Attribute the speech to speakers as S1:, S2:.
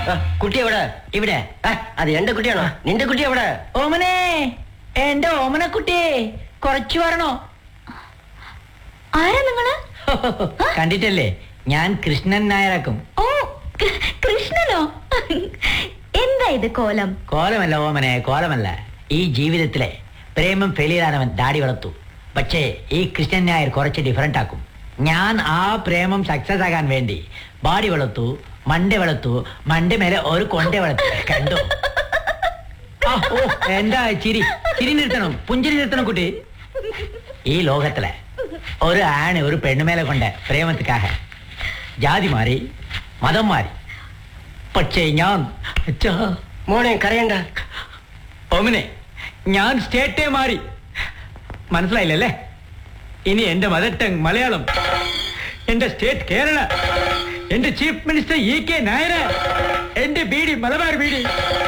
S1: കുട്ടി എവിടെ? ഇവിടെ. അത് എന്റെ കുട്ടിയാണോ? നിന്റെ കുട്ടി എവിടെ?
S2: ഓമനെ, എന്റെ ഓമനക്കുട്ടിയെ കുറച്ചു വരണോ?
S3: ആരാ നിങ്ങള്?
S2: കണ്ടിട്ടല്ലേ, ഞാൻ കൃഷ്ണൻ നായരാക്കും.
S3: ഓ, കൃഷ്ണനോ? എന്താ ഇത് കോലം?
S2: കോലമല്ല ഓമനെ, കോലമല്ല. ഈ ജീവിതത്തിലെ പ്രേമം ഫെയിലിയറാനവൻ ദാടി വളർത്തു. പക്ഷേ ഈ കൃഷ്ണൻ നായർ കുറച്ച് ഡിഫറൻറ്റ് ആക്കും. ഞാൻ ആ പ്രേമം സക്സസ് ആകാൻ വേണ്ടി ബാഡി വളർത്തു, മണ്ട വളർത്തു, മണ്ട മേലെ ഒരു കൊണ്ട വളർത്തു. കണ്ടോ? ഓ, എന്താ ചിരി? ചിരി നിർത്തണം, പുഞ്ചിരി നിർത്തണം കുട്ടി. ഈ ലോകത്തിലെ ഒരു ആണ് ഒരു പെണ്ണുമേലെ കൊണ്ട് പ്രേമത്തിക്കാக ജാതി മാറി, മതം മാറി. പക്ഷേ ഞാൻ
S1: മോനെ കരയണ്ട.
S2: ഓമനെ, ഞാൻ സ്റ്റേറ്റേ മാറി. മനസ്സിലായില്ലല്ലേ? ഇനി എന്റെ മദർ ടങ് മലയാളം, എന്റെ സ്റ്റേറ്റ് കേരള, എന്റെ chief minister E K Nair, എന്റെ ബീഡി മലബാർ ബീഡി.